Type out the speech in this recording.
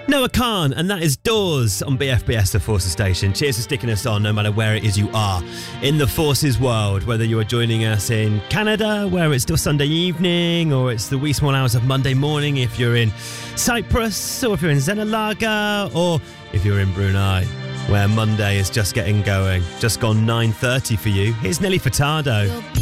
Noah Khan, and that is Doors on BFBS, the Forces Station. Cheers for sticking us on, no matter where it is you are in the Forces world, whether you are joining us in Canada, where it's still Sunday evening, or it's the wee small hours of Monday morning, if you're in Cyprus, or if you're in Zenalaga, or if you're in Brunei, where Monday is just getting going. Just gone 9:30 for you. Here's Nelly Furtado.